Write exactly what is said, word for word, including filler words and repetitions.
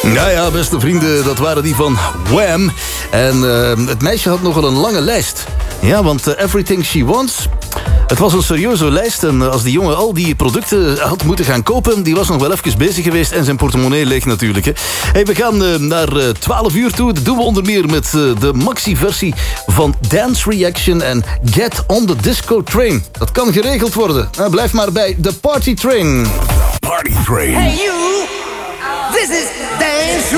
Ja, ja, beste vrienden, dat waren die van Wham. En uh, het meisje had nogal een lange lijst. Ja, want uh, Everything She Wants... Het was een serieuze lijst en als die jongen al die producten had moeten gaan kopen... die was nog wel even bezig geweest en zijn portemonnee leeg natuurlijk. Hè. Hey, we gaan uh, naar uh, twaalf uur toe. Dat doen we onder meer met uh, de maxi-versie van Dance Reaction... en Get on the Disco Train. Dat kan geregeld worden. Nou, blijf maar bij The Party Train. Party Train. Hey you, this is Dance